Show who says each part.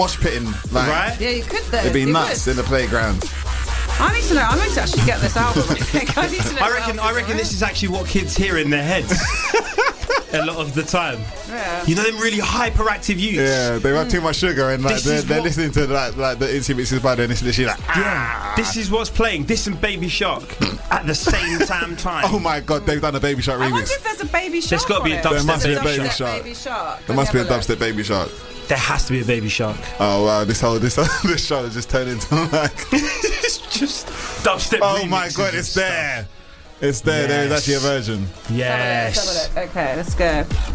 Speaker 1: mosh pitting, like,
Speaker 2: Right?
Speaker 3: Yeah, you could though.
Speaker 1: it'd be
Speaker 3: You
Speaker 1: nuts
Speaker 3: would.
Speaker 1: in the playground.
Speaker 3: I need to know. I need to actually get this album. I think I need to know.
Speaker 2: I reckon this is actually what kids hear in their heads a lot of the time.
Speaker 3: Yeah.
Speaker 2: You know them really hyperactive youths.
Speaker 1: Yeah, they have too much sugar and like
Speaker 2: This
Speaker 1: they're
Speaker 2: is
Speaker 1: listening to like the Itsy Bitsy Spider and it's literally like
Speaker 2: Yeah, this is what's playing. This and Baby Shark at the same time.
Speaker 1: oh my god, they've done a Baby Shark
Speaker 3: I wonder
Speaker 1: remix.
Speaker 3: if there's a Baby Shark.
Speaker 2: There's gotta be a
Speaker 3: on it.
Speaker 2: dubstep
Speaker 1: There must be a
Speaker 2: Baby
Speaker 1: Baby
Speaker 3: Dubstep
Speaker 1: Shark.
Speaker 3: Baby Shark.
Speaker 1: There must be a
Speaker 3: Let me have
Speaker 1: dubstep Baby Shark.
Speaker 2: There has to be a Baby Shark.
Speaker 1: Oh wow, this this show has just turned into like
Speaker 2: It's just dubstep.
Speaker 1: oh my
Speaker 2: remixes
Speaker 1: god,
Speaker 2: and
Speaker 1: it's
Speaker 2: stuff.
Speaker 1: there. It's there. There is
Speaker 2: Yes.
Speaker 1: actually a version.
Speaker 2: Yes.
Speaker 3: Let's have a look. Okay, let's go.